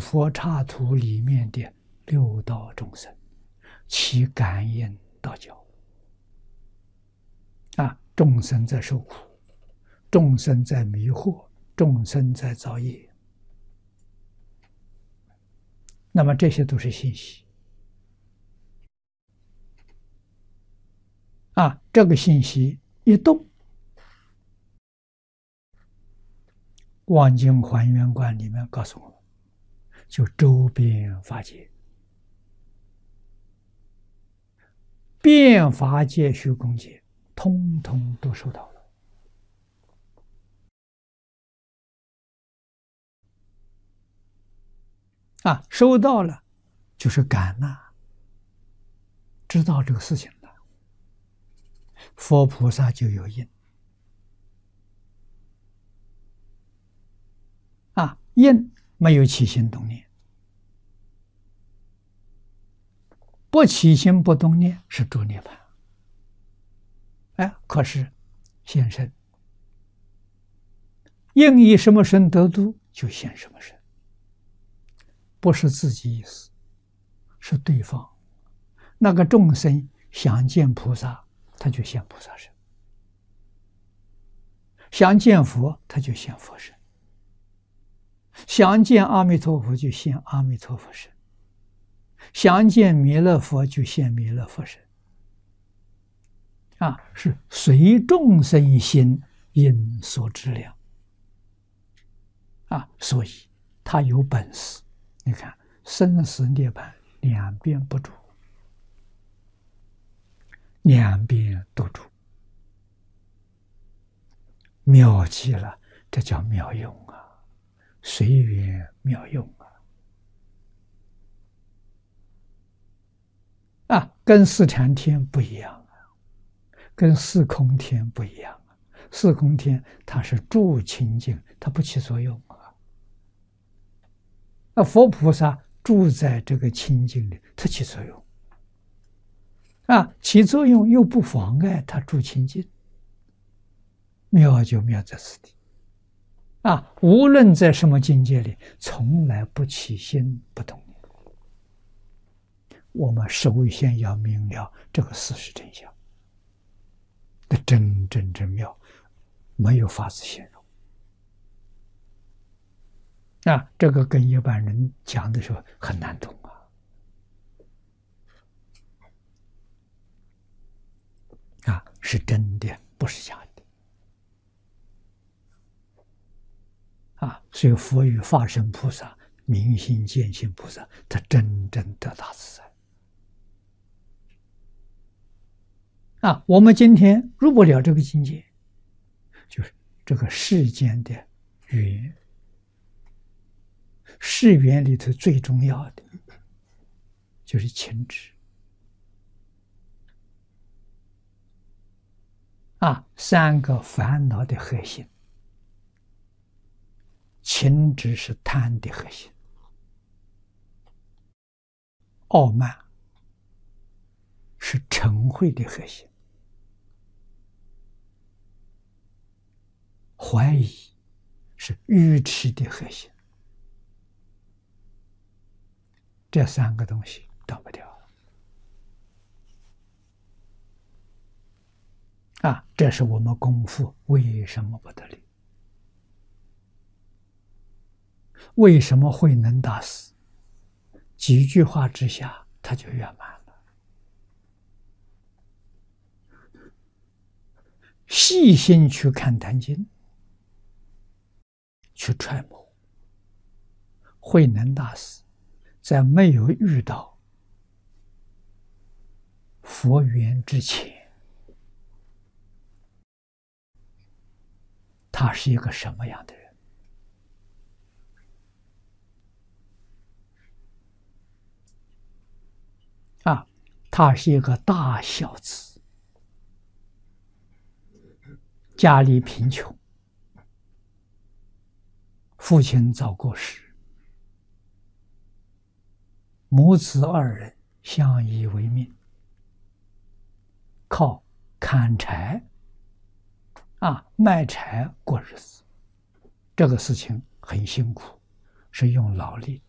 佛刹土里面的六道众生，其感应道交。众生在受苦，众生在迷惑，众生在造业。那么这些都是信息。这个信息一动，《望经还原观》里面告诉我们，就周边法界，遍法界、虚空界，通通都收到了。收到了，就是感纳，知道这个事情了。佛菩萨就有应。应没有起心动念，不起心不动念是住涅槃。可是现身，应以什么身得度，就现什么身，不是自己意思，是对方。那个众生想见菩萨，他就现菩萨身；想见佛，他就现佛身；想见阿弥陀佛，就现阿弥陀佛身；想见弥勒佛，就现弥勒佛身。是随众生心应所知量。所以他有本事。你看生死涅槃两边不住，两边都住，妙极了，这叫妙用啊，随缘妙用啊！跟四禅天不一样跟四空天不一样四空天它是住清净，它不起作用佛菩萨住在这个清净里，它起作用起作用又不妨碍他住清净。妙就妙在此地无论在什么境界里，从来不起心不动念。我们首先要明了这个事实真相，这真正真妙，没有法子形容这个跟一般人讲的时候很难懂是真的，不是假的所以佛与法身菩萨、明心见性菩萨，他真正得大自在我们今天入不了这个境界，就是这个世间的缘，世缘里头最重要的就是情执三个烦恼的核心。情执是贪的核心，傲慢是嗔恚的核心，怀疑是愚痴的核心。这三个东西断不掉这是我们功夫为什么不得力？为什么慧能大师几句话之下他就圆满了？细心去看《坛经》，去揣摩，慧能大师在没有遇到佛缘之前，他是一个什么样的人？他是一个大孝子，家里贫穷，父亲早过世，母子二人相依为命，靠砍柴卖柴过日子。这个事情很辛苦，是用劳力。